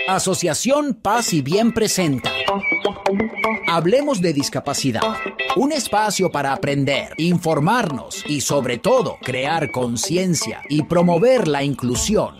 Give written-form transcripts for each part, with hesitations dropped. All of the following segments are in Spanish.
Asociación Paz y Bien presenta Hablemos de Discapacidad, un espacio para aprender, informarnos y sobre todo crear conciencia y promover la inclusión.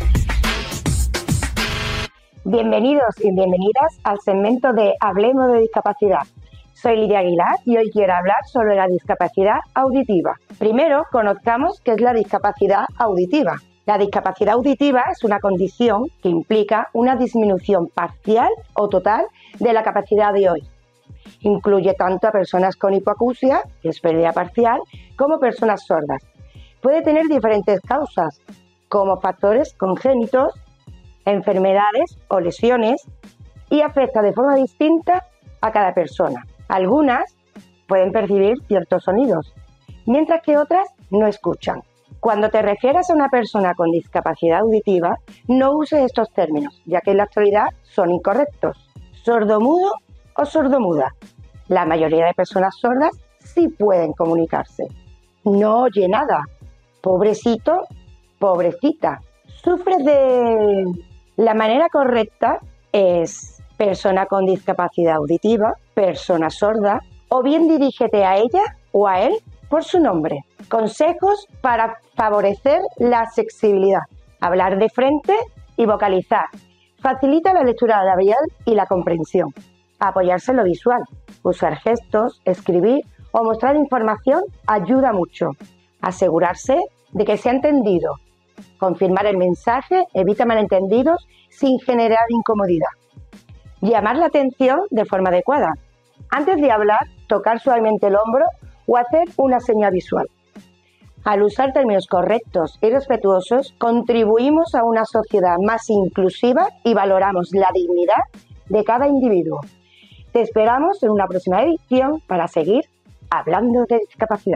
Bienvenidos y bienvenidas al segmento de Hablemos de Discapacidad. Soy Lidia Aguilar y hoy quiero hablar sobre la discapacidad auditiva. Primero, conozcamos qué es la discapacidad auditiva. La discapacidad auditiva es una condición que implica una disminución parcial o total de la capacidad de oír. Incluye tanto a personas con hipoacusia, que es pérdida parcial, como personas sordas. Puede tener diferentes causas, como factores congénitos, enfermedades o lesiones, y afecta de forma distinta a cada persona. Algunas pueden percibir ciertos sonidos, mientras que otras no escuchan. Cuando te refieras a una persona con discapacidad auditiva, no uses estos términos, ya que en la actualidad son incorrectos. Sordomudo o sordomuda. La mayoría de personas sordas sí pueden comunicarse. No oye nada. Pobrecito, pobrecita. Sufres de... La manera correcta es persona con discapacidad auditiva, persona sorda, o bien dirígete a ella o a él por su nombre. Consejos para favorecer la accesibilidad. Hablar de frente y vocalizar. Facilita la lectura labial y la comprensión. Apoyarse en lo visual. Usar gestos, escribir o mostrar información ayuda mucho. Asegurarse de que se ha entendido. Confirmar el mensaje evita malentendidos sin generar incomodidad. Llamar la atención de forma adecuada. Antes de hablar, tocar suavemente el hombro o hacer una señal visual. Al usar términos correctos y respetuosos, contribuimos a una sociedad más inclusiva y valoramos la dignidad de cada individuo. Te esperamos en una próxima edición para seguir hablando de discapacidad.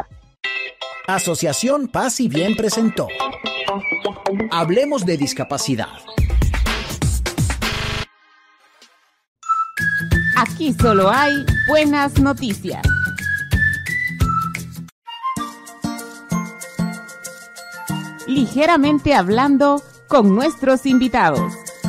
Asociación Paz y Bien presentó Hablemos de Discapacidad. Aquí solo hay buenas noticias. Ligeramente hablando con nuestros invitados.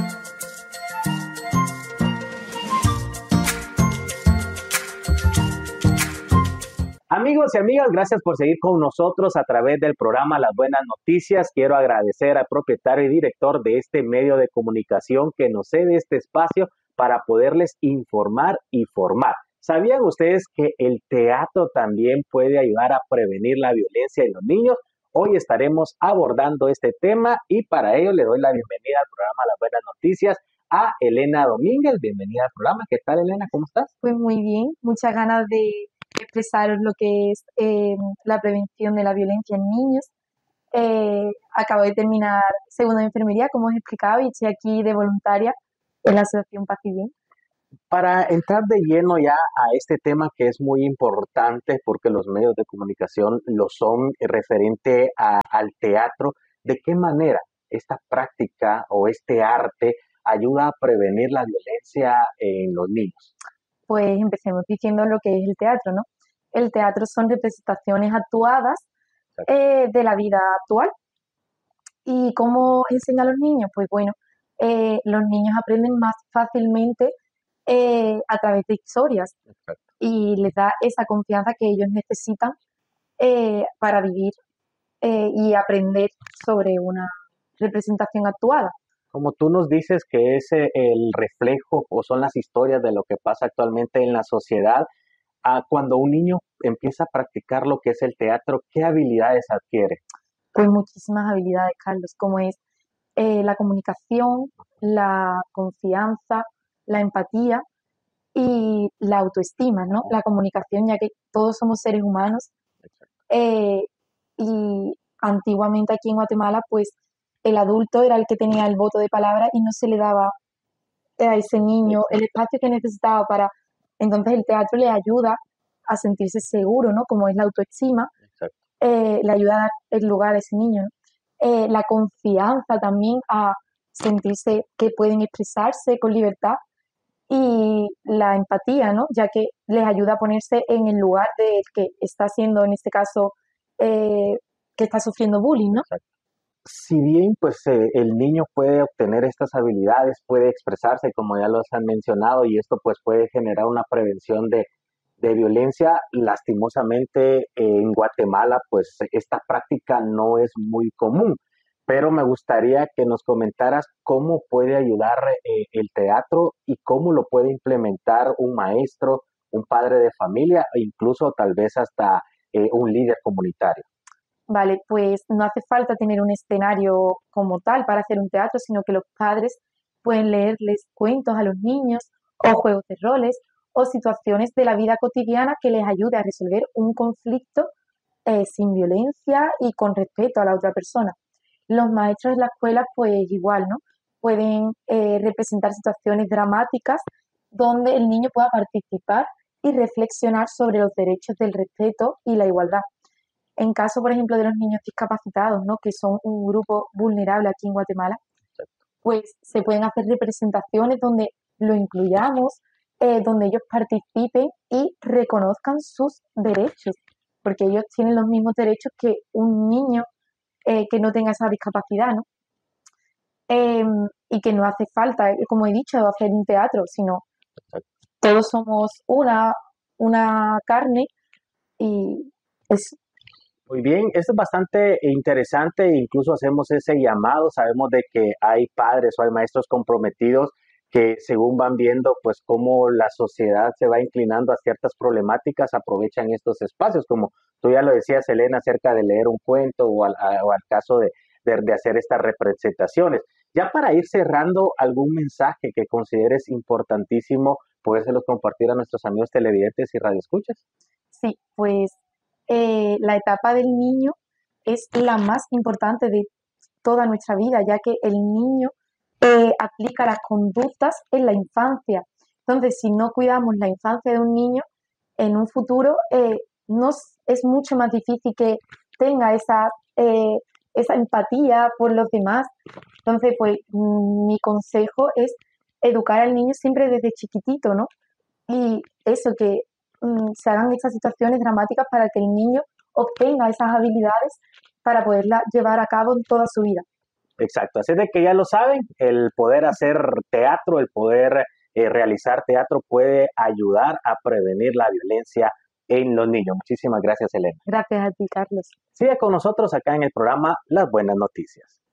Amigos y amigas, gracias por seguir con nosotros a través del programa Las Buenas Noticias. Quiero agradecer al propietario y director de este medio de comunicación que nos cede este espacio para poderles informar y formar. ¿Sabían ustedes que el teatro también puede ayudar a prevenir la violencia en los niños? Hoy estaremos abordando este tema y para ello le doy la bienvenida al programa Las Buenas Noticias a Elena Domínguez. Bienvenida al programa. ¿Qué tal, Elena? ¿Cómo estás? Pues muy bien, muchas ganas de expresaros lo que es la prevención de la violencia en niños. Acabo de terminar segundo de enfermería, como os he explicado, y estoy aquí de voluntaria en la Asociación Paz y Bien. Para entrar de lleno ya a este tema que es muy importante porque los medios de comunicación lo son referente al teatro, ¿de qué manera esta práctica o este arte ayuda a prevenir la violencia en los niños? Pues empecemos diciendo lo que es el teatro, ¿no? El teatro son representaciones actuadas de la vida actual. ¿Y cómo enseña a los niños? Pues bueno, los niños aprenden más fácilmente a través de historias. Exacto. Y les da esa confianza que ellos necesitan para vivir y aprender sobre una representación actuada. Como tú nos dices que es el reflejo o son las historias de lo que pasa actualmente en la sociedad, cuando un niño empieza a practicar lo que es el teatro, ¿qué habilidades adquiere? Pues muchísimas habilidades, Carlos, como es la comunicación, la confianza, la empatía y la autoestima, ¿no? La comunicación, ya que todos somos seres humanos. Y antiguamente aquí en Guatemala, pues el adulto era el que tenía el voto de palabra y no se le daba a ese niño el espacio que necesitaba para... Entonces el teatro le ayuda a sentirse seguro, ¿no? Como es la autoestima, le ayuda a dar el lugar a ese niño, ¿no? La confianza también a sentirse que pueden expresarse con libertad y la empatía, ¿no? Ya que les ayuda a ponerse en el lugar del que está siendo, en este caso, que está sufriendo bullying, ¿no? si bien pues el niño puede obtener estas habilidades, puede expresarse como ya los han mencionado y esto pues puede generar una prevención de violencia, lastimosamente en Guatemala pues esta práctica no es muy común, pero me gustaría que nos comentaras cómo puede ayudar el teatro y cómo lo puede implementar un maestro, un padre de familia e incluso tal vez hasta un líder comunitario. Vale, pues no hace falta tener un escenario como tal para hacer un teatro, sino que los padres pueden leerles cuentos a los niños o juegos de roles o situaciones de la vida cotidiana que les ayude a resolver un conflicto sin violencia y con respeto a la otra persona. Los maestros de la escuela, pues igual, ¿no? Pueden representar situaciones dramáticas donde el niño pueda participar y reflexionar sobre los derechos del respeto y la igualdad. En caso, por ejemplo, de los niños discapacitados, ¿no? Que son un grupo vulnerable aquí en Guatemala, pues se pueden hacer representaciones donde lo incluyamos, donde ellos participen y reconozcan sus derechos, porque ellos tienen los mismos derechos que un niño que no tenga esa discapacidad, ¿no? Y que no hace falta, como he dicho, hacer un teatro, sino todos somos una carne y es Muy bien, esto es bastante interesante, incluso hacemos ese llamado, sabemos de que hay padres o hay maestros comprometidos que según van viendo pues cómo la sociedad se va inclinando a ciertas problemáticas, aprovechan estos espacios, como tú ya lo decías, Elena, acerca de leer un cuento o al caso de hacer estas representaciones. Ya para ir cerrando, algún mensaje que consideres importantísimo, podérselos compartir a nuestros amigos televidentes y radioescuchas. Sí, pues la etapa del niño es la más importante de toda nuestra vida, ya que el niño aplica las conductas en la infancia. Entonces, si no cuidamos la infancia de un niño, en un futuro es mucho más difícil que tenga esa empatía por los demás. Entonces, pues mi consejo es educar al niño siempre desde chiquitito, ¿no? Y eso, que se hagan estas situaciones dramáticas para que el niño obtenga esas habilidades para poderlas llevar a cabo en toda su vida. Exacto, así de que ya lo saben, el poder hacer teatro, el poder realizar teatro puede ayudar a prevenir la violencia en los niños. Muchísimas gracias, Elena. Gracias a ti, Carlos. Sigue con nosotros acá en el programa Las Buenas Noticias.